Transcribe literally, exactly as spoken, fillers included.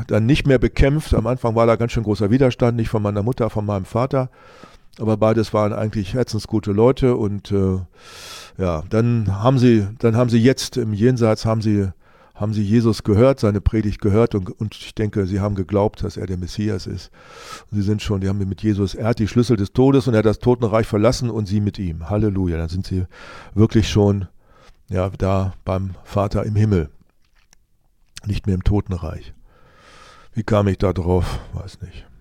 dann nicht mehr bekämpft. Am Anfang war da ganz schön großer Widerstand, nicht von meiner Mutter, von meinem Vater. Aber beides waren eigentlich herzensgute Leute und äh, ja, dann haben sie, dann haben sie jetzt im Jenseits haben sie, haben sie Jesus gehört, seine Predigt gehört und, und ich denke, sie haben geglaubt, dass er der Messias ist. Und sie sind schon, die haben mit Jesus, er hat die Schlüssel des Todes und er hat das Totenreich verlassen und sie mit ihm. Halleluja, dann sind sie wirklich schon ja, da beim Vater im Himmel, nicht mehr im Totenreich. Wie kam ich da drauf? Weiß nicht.